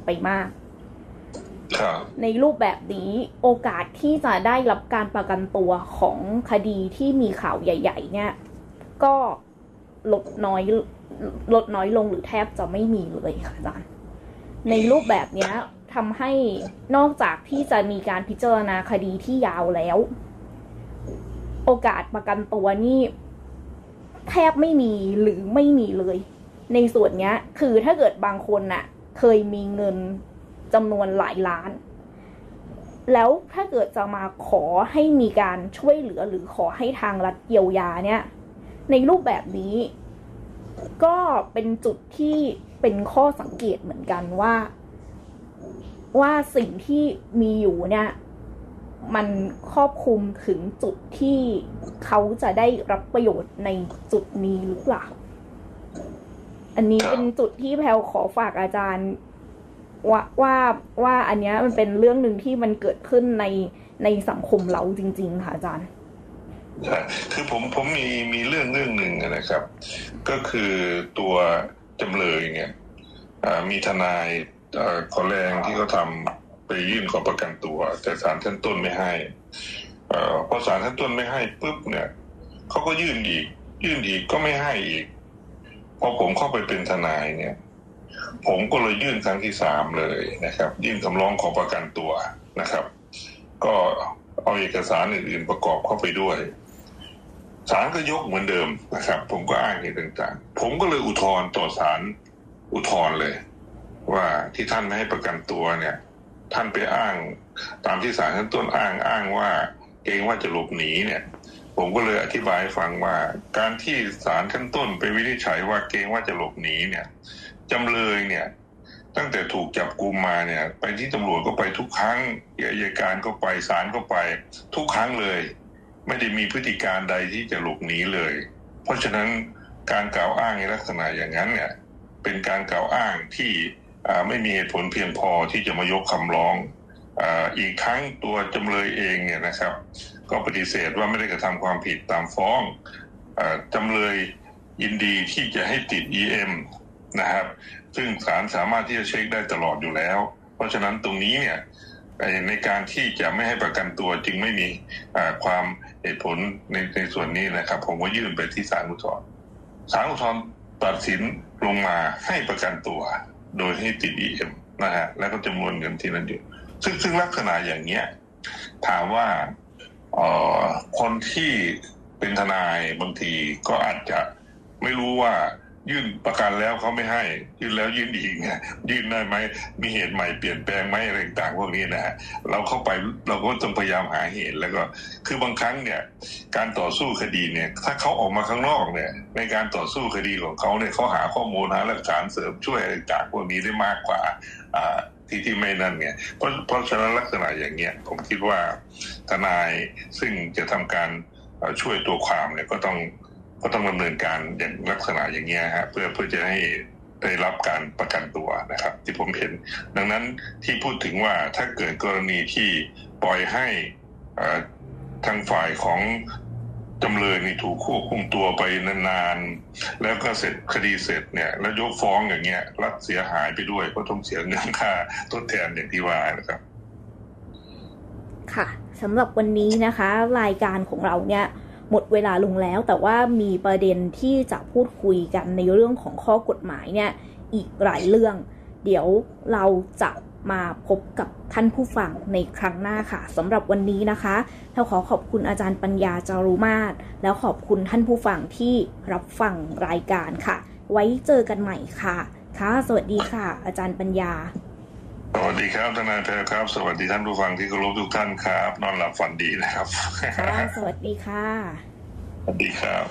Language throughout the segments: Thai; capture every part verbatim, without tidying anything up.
ไปมากในรูปแบบนี้โอกาสที่จะได้รับการประกันตัวของคดีที่มีข่าวใหญ่ๆเนี่ยก็ลดน้อยลดน้อยลงหรือแทบจะไม่มีเลยค่ะอาจารย์ในรูปแบบนี้ทำให้นอกจากที่จะมีการพิจารณาคดีที่ยาวแล้วโอกาสประกันตัวนี่แทบไม่มีหรือไม่มีเลยในส่วนนี้คือถ้าเกิดบางคนน่ะเคยมีเงินจำนวนหลายล้านแล้วถ้าเกิดจะมาขอให้มีการช่วยเหลือหรือขอให้ทางรัฐเยียวยาเนี่ยในรูปแบบนี้ก็เป็นจุดที่เป็นข้อสังเกตเหมือนกันว่าว่าสิ่งที่มีอยู่เนี่ยมันครอบคลุมถึงจุดที่เขาจะได้รับประโยชน์ในจุดนี้หรือเปล่าอันนี้เป็นจุดที่แพลขอฝากอาจารย์ว่าว่าว่าอันเนี้ยมันเป็นเรื่องหนึ่งที่มันเกิดขึ้นในในสังคมเราจริงๆค่ะอาจารย์ใช่คือผมผมมีมีเรื่องเรื่องหนึ่งนะครับก็คือตัวจำเลยเนี่ยมีทนายขอแรงที่เขาทำไปยื่นขอประกันตัวแต่ศาลชั้นต้นไม่ให้พอศาลชั้นต้นไม่ให้ปุ๊บเนี่ยเขาก็ยื่นอีกยื่นอีกก็ไม่ให้อีกพอผมเข้าไปเป็นทนายเนี่ยผมก็เลยยื่นครั้งที่สามเลยนะครับยื่นคำร้องขอประกันตัวนะครับก็เอาเอกสารอื่นๆประกอบเข้าไปด้วยศาลก็ยกเหมือนเดิมนะครับผมก็อ้างเหตุต่างๆผมก็เลยอุทธรณ์ต่อศาลอุทธรณ์เลยว่าที่ท่านไม่ให้ประกันตัวเนี่ยท่านไปอ้างตามที่ศาลชั้นต้นอ้างอ้างว่าเกรงว่าจะหลบหนีเนี่ยผมก็เลยอธิบายให้ฟังว่าการที่ศาลชั้นต้นไปวินิจฉัยว่าเกรงว่าจะหลบหนีเนี่ยจำเลยเนี่ยตั้งแต่ถูกจับกุมมาเนี่ยไปที่ตำรวจก็ไปทุกครั้งอัยการก็ไปศาลก็ไปทุกครั้งเลยไม่ได้มีพฤติการใดที่จะหลบหนีเลยเพราะฉะนั้นการกล่าวอ้างในลักษณะอย่างนั้นเนี่ยเป็นการกล่าวอ้างที่ไม่มีเหตุผลเพียงพอที่จะมายกคำร้องอีกทั้งตัวจำเลยเองเนี่ยนะครับก็ปฏิเสธว่าไม่ได้กระทำความผิดตามฟ้องจำเลยยินดีที่จะให้ติด อี เอ็ม นะครับซึ่งศาลสามารถที่จะเช็คได้ตลอดอยู่แล้วเพราะฉะนั้นตรงนี้เนี่ยในการที่จะไม่ให้ประกันตัวจึงไม่มีความเหตุผลในในส่วนนี้นะครับผมก็ยื่นไปที่ศาลอุทธรณ์ศาลอุทธรณ์ตัดสินลงมาให้ประกันตัวโดยให้ติด อี เอ็ม นะฮะแล้วก็จำนวนเงินที่นั้นอยู่ซึ่งซึ่งลักษณะอย่างเงี้ยถามว่าเอ่อคนที่เป็นทนายบางทีก็อาจจะไม่รู้ว่ายื่นประกันแล้วเขาไม่ให้ยื่นแล้วยื่นอีกไงยื่นได้ไหมมีเหตุใหม่เปลี่ยนแปลงไหมอะไรต่างๆพวกนี้นะฮะเราเข้าไปเราก็ต้องพยายามหาเหตุแล้วก็คือบางครั้งเนี่ยการต่อสู้คดีเนี่ยถ้าเขาออกมาข้างนอกเนี่ยในการต่อสู้คดีของเขาเนี่ยเขาหาข้อมูลหาหลักฐานเสริมช่วยอะไรต่างๆพวกนี้ได้มากกว่าอ่าที่ที่ไม่นั่นเนี่ยเพราะเพราะฉะนั้นลักษณะอย่างเงี้ยผมคิดว่าทนายซึ่งจะทำการช่วยตัวความเนี่ยก็ต้องก็ต้องดำเนินการอย่างลักษณะอย่างเงี้ยฮะเพื่อเพื่อจะให้ได้รับการประกันตัวนะครับที่ผมเห็นดังนั้นที่พูดถึงว่าถ้าเกิดกรณีที่ปล่อยให้ทางฝ่ายของจำเลยนี่ถูกควบคุมตัวไปนานๆแล้วก็เสร็จคดีเสร็จเนี่ยแล้วยกฟ้องอย่างเงี้ยรัฐเสียหายไปด้วยก็ต้องเสียเงินค่าทดแทนอย่างที่ว่านะครับค่ะสำหรับวันนี้นะคะรายการของเราเนี่ยหมดเวลาลงแล้วแต่ว่ามีประเด็นที่จะพูดคุยกันในเรื่องของข้อกฎหมายเนี่ยอีกหลายเรื่องเดี๋ยวเราจะมาพบกับท่านผู้ฟังในครั้งหน้าค่ะสำหรับวันนี้นะคะเราขอขอบคุณอาจารย์ปัญญาจารุมาศแล้วขอบคุณท่านผู้ฟังที่รับฟังรายการค่ะไว้เจอกันใหม่ค่ะค่ะสวัสดีค่ะอาจารย์ปัญญาสวัสดีครับทนายแพรครับสวัสดีท่านผู้ฟังที่เคารพทุกท่านครับนอนหลับฝันดีนะครับค่ะสวัสดีค่ะสวัสดีครับ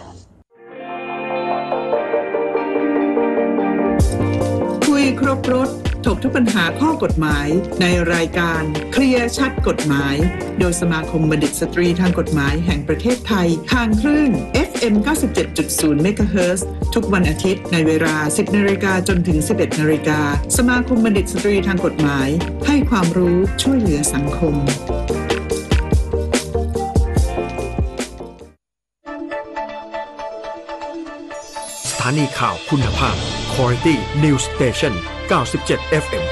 คุยครบรถถกทุกปัญหาข้อกฎหมายในรายการเคลียร์ชัดกฎหมายโดยสมาคมบัณฑิตสตรีทางกฎหมายแห่งประเทศไทยทางคลื่น เอฟ เอ็ม เก้าสิบเจ็ดจุดศูนย์ เมกะเฮิรตซ์ทุกวันอาทิตย์ในเวลา สิบนาฬิกาจนถึง สิบเอ็ดนาฬิกาสมาคมบัณฑิตสตรีทางกฎหมายให้ความรู้ช่วยเหลือสังคมสถานีข่าวคุณภาพ Quality News Station เก้าสิบเจ็ด เอฟ เอ็ม